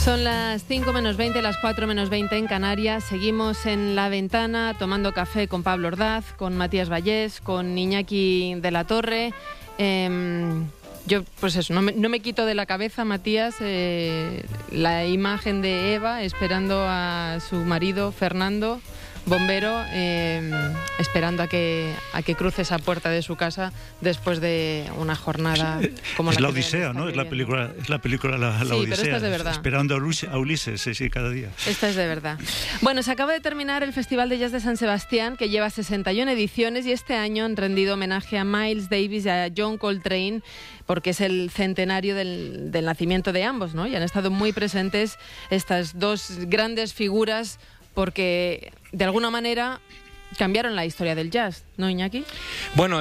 Son las 5 menos 20, las 4 menos 20 en Canarias. Seguimos en La Ventana tomando café con Pablo Ordaz, con Matías Vallés, con Iñaki de la Torre. Yo, pues eso, no me quito de la cabeza, Matías, la imagen de Eva esperando a su marido, Fernando, bombero, esperando a que cruce esa puerta de su casa después de una jornada como es la Odisea, ¿no? Es la película la sí, Odisea. Pero esta es de verdad. Esperando a Ulises, sí, cada día. Esta es de verdad. Bueno, se acaba de terminar el Festival de Jazz de San Sebastián, que lleva 61 ediciones, y este año han rendido homenaje a Miles Davis y a John Coltrane, porque es el centenario del nacimiento de ambos, ¿no? Y han estado muy presentes estas dos grandes figuras, porque de alguna manera cambiaron la historia del jazz, ¿no, Iñaki? Bueno,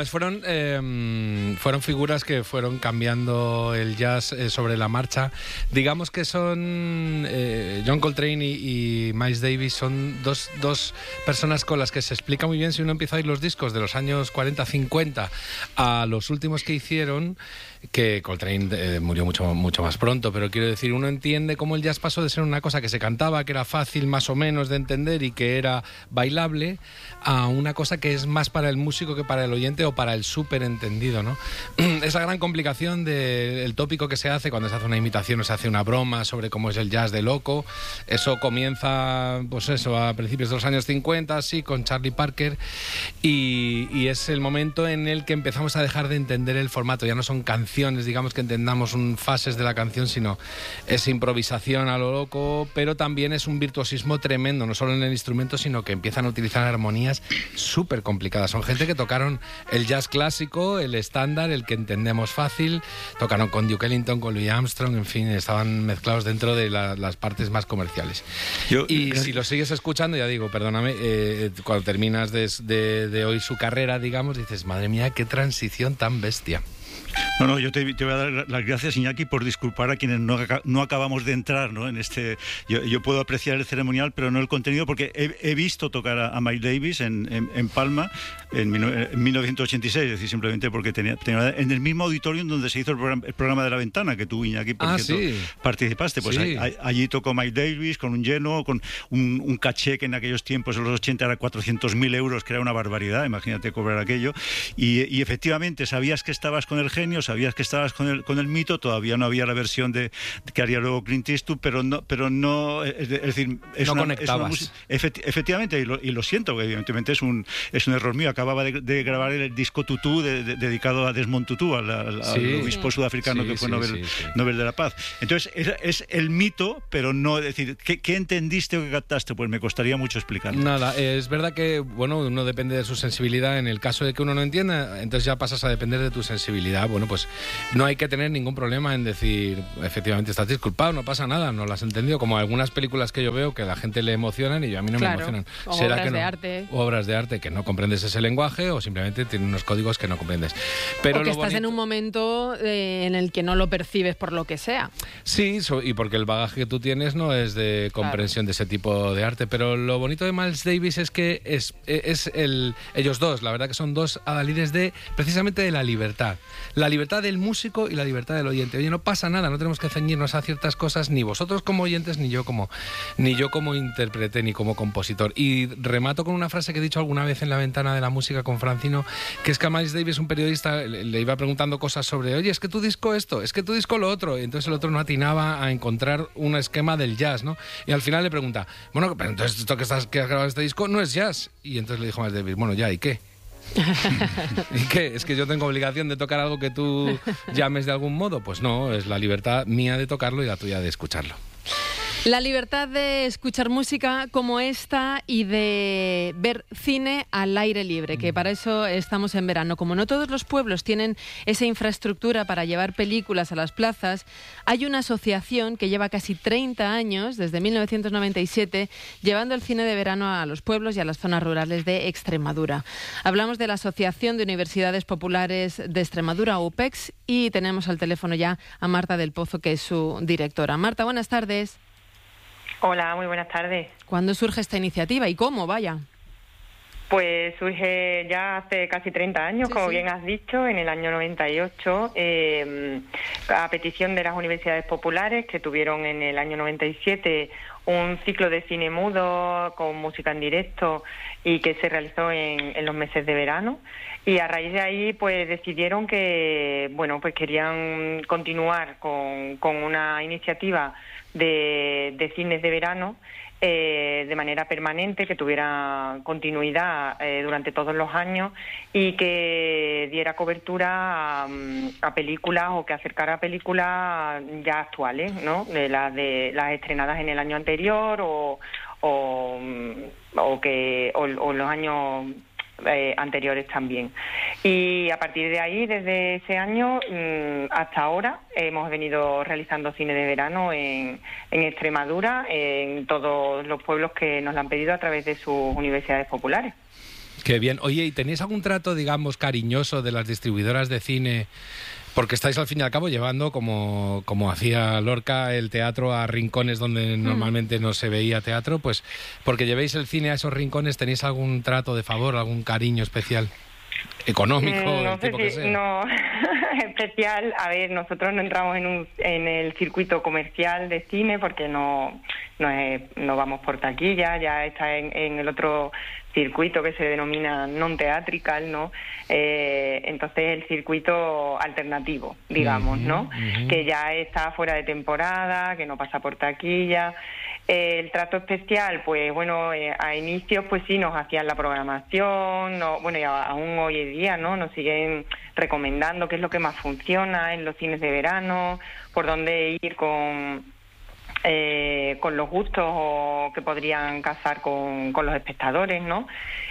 fueron figuras que fueron cambiando el jazz sobre la marcha. Digamos que son John Coltrane y Miles Davis son dos personas con las que se explica muy bien si uno empieza a oír los discos de los años 40-50 a los últimos que hicieron, que Coltrane murió mucho más pronto, pero quiero decir, uno entiende cómo el jazz pasó de ser una cosa que se cantaba, que era fácil más o menos de entender y que era bailable, a una cosa que es más para el músico que para el oyente o para el súper entendido, ¿no? Esa gran complicación del tópico que se hace cuando se hace una imitación o se hace una broma sobre cómo es el jazz de loco, eso comienza, pues eso, a principios de los años 50, sí, con Charlie Parker, y es el momento en el que empezamos a dejar de entender el formato. Ya no son canciones, digamos, que entendamos fases de la canción, sino es improvisación a lo loco, pero también es un virtuosismo tremendo, no solo en el instrumento, sino que empiezan a utilizar armonías súper complicadas. Son gente que tocaron el jazz clásico, el estándar, el que entendemos fácil, tocaron con Duke Ellington, con Louis Armstrong, en fin, estaban mezclados dentro de las partes más comerciales. Si lo sigues escuchando, ya digo, perdóname, cuando terminas de oír su carrera, digamos, dices, madre mía, qué transición tan bestia. No, yo te voy a dar las gracias, Iñaki, por disculpar a quienes no acabamos de entrar, ¿no? En este. Yo puedo apreciar el ceremonial, pero no el contenido, porque he visto tocar a Miles Davis en Palma en 1986, es decir, simplemente porque tenía en el mismo auditorio en donde se hizo el programa de La Ventana, que tú, Iñaki, por cierto, participaste. Pues sí. Allí tocó Miles Davis con un lleno, con un caché que en aquellos tiempos, en los 80, era 400.000 euros, que era una barbaridad, imagínate cobrar aquello. Y efectivamente, sabías que estabas con el genio, sabías que estabas con el mito, todavía no había la versión que haría luego Clint Eastwood, pero no es decir, no conectabas. Efectivamente, y lo siento, porque evidentemente es un error mío. Acababa de grabar el disco Tutu dedicado a Desmond Tutu, al obispo sudafricano que fue Nobel de la Paz. Entonces, es el mito, pero no, es decir, ¿qué entendiste o qué captaste? Pues me costaría mucho explicar. Nada, es verdad que, bueno, uno depende de su sensibilidad. En el caso de que uno no entienda, entonces ya pasas a depender de tu sensibilidad. Bueno, pues no hay que tener ningún problema en decir, efectivamente estás disculpado, no pasa nada, no lo has entendido, como algunas películas que yo veo que a la gente le emocionan y a mí no me emocionan. ¿Será obras de arte. Obras de arte que no comprendes ese lenguaje o simplemente tienen unos códigos que no comprendes. Pero o que estás en un momento en el que no lo percibes por lo que sea. Sí, y porque el bagaje que tú tienes no es de comprensión de ese tipo de arte, pero lo bonito de Miles Davis es que ellos dos, la verdad que son dos adalides precisamente de la libertad del músico y la libertad del oyente. Oye, no pasa nada, no tenemos que ceñirnos a ciertas cosas, ni vosotros como oyentes, ni yo como intérprete, ni como compositor. Y remato con una frase que he dicho alguna vez en La Ventana de la Música con Francino, que es que a Miles Davis, un periodista, le iba preguntando cosas sobre, oye, es que tu disco esto, es que tu disco lo otro, y entonces el otro no atinaba a encontrar un esquema del jazz, ¿no? Y al final le pregunta, bueno, pero entonces esto que has grabado este disco no es jazz. Y entonces le dijo Miles Davis, bueno, ya, ¿y qué? ¿Y qué? ¿Es que yo tengo obligación de tocar algo que tú llames de algún modo? Pues no, es la libertad mía de tocarlo y la tuya de escucharlo. La libertad de escuchar música como esta y de ver cine al aire libre, que para eso estamos en verano. Como no todos los pueblos tienen esa infraestructura para llevar películas a las plazas, hay una asociación que lleva casi 30 años, desde 1997, llevando el cine de verano a los pueblos y a las zonas rurales de Extremadura. Hablamos de la Asociación de Universidades Populares de Extremadura, UPEX, y tenemos al teléfono ya a Marta del Pozo, que es su directora. Marta, buenas tardes. Hola, muy buenas tardes. ¿Cuándo surge esta iniciativa y cómo? Vaya. Pues surge ya hace casi 30 años, como bien has dicho, en el año 98, a petición de las universidades populares, que tuvieron en el año 97 un ciclo de cine mudo con música en directo y que se realizó en los meses de verano. Y a raíz de ahí, pues decidieron que, bueno, pues querían continuar con una iniciativa de cines de verano de manera permanente, que tuviera continuidad durante todos los años y que diera cobertura a películas o que acercara a películas ya actuales, ¿no? De las estrenadas en el año anterior o los años anteriores también. Y a partir de ahí, desde ese año hasta ahora, hemos venido realizando cine de verano en Extremadura, en todos los pueblos que nos lo han pedido a través de sus universidades populares. Qué bien. Oye, ¿y tenéis algún trato, digamos, cariñoso de las distribuidoras de cine? Porque estáis al fin y al cabo llevando, como hacía Lorca, el teatro a rincones donde normalmente no se veía teatro, pues porque llevéis el cine a esos rincones, ¿tenéis algún trato de favor, algún cariño especial? ¿Económico? No sé si, no, especial. A ver, nosotros no entramos en el circuito comercial de cine porque no vamos por taquilla, ya está en el otro circuito que se denomina non-teatrical, ¿no? Entonces el circuito alternativo, digamos, ¿no? Que ya está fuera de temporada, que no pasa por taquilla. El trato especial, pues bueno, a inicios pues sí nos hacían la programación, y aún hoy en día, ¿no? Nos siguen recomendando qué es lo que más funciona en los cines de verano, por dónde ir con los gustos o que podrían casar con los espectadores, ¿no?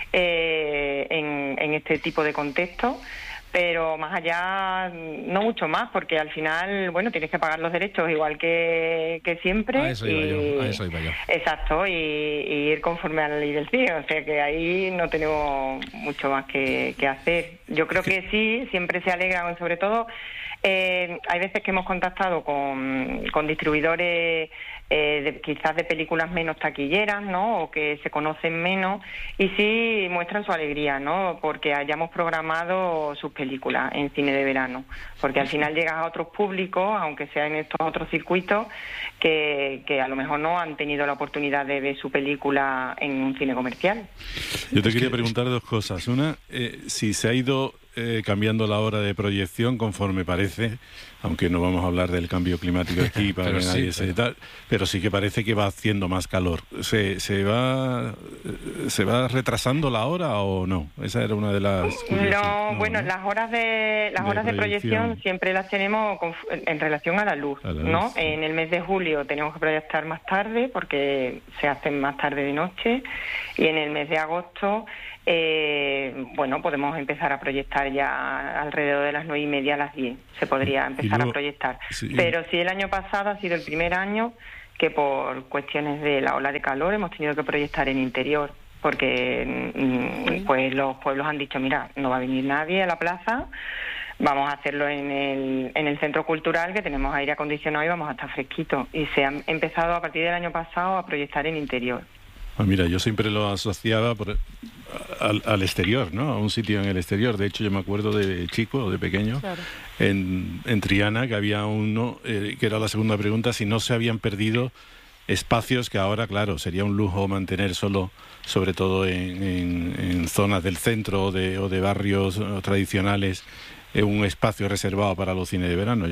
En este tipo de contexto. Pero más allá, no mucho más, porque al final, bueno, tienes que pagar los derechos igual que siempre. A eso iba yo. Exacto, y ir conforme a la ley del cine, o sea que ahí no tenemos mucho más que hacer. Yo creo que sí, siempre se alegran, sobre todo, hay veces que hemos contactado con distribuidores quizás de películas menos taquilleras, ¿no? O que se conocen menos, y sí muestran su alegría, ¿no? Porque hayamos programado sus películas en cine de verano, porque al final llegas a otros públicos, aunque sea en estos otros circuitos, que a lo mejor no han tenido la oportunidad de ver su película en un cine comercial. Yo te quería preguntar dos cosas. Una, si se ha ido cambiando la hora de proyección conforme parece, aunque no vamos a hablar del cambio climático aquí para que nadie se tal, pero sí que parece que va haciendo más calor. ¿Se va retrasando la hora o no? Esa era una de las las horas de proyección siempre las tenemos en relación a la luz, ¿no? Sí. En el mes de julio tenemos que proyectar más tarde porque se hacen más tarde de noche, y en el mes de agosto podemos empezar a proyectar ya alrededor de las 9:30 a las 10. Se podría empezar a proyectar. Sí. Pero sí, el año pasado ha sido el primer año que por cuestiones de la ola de calor hemos tenido que proyectar en interior, porque pues los pueblos han dicho, mira, no va a venir nadie a la plaza, vamos a hacerlo en el centro cultural, que tenemos aire acondicionado y vamos a estar fresquitos. Y se han empezado a partir del año pasado a proyectar en interior. Mira, yo siempre lo asociaba al exterior, ¿no? A un sitio en el exterior. De hecho, yo me acuerdo de chico, de pequeño, claro, en Triana, que había uno, que era la segunda pregunta, si no se habían perdido espacios que ahora, claro, sería un lujo mantener solo, sobre todo en zonas del centro o de barrios tradicionales, un espacio reservado para los cines de verano.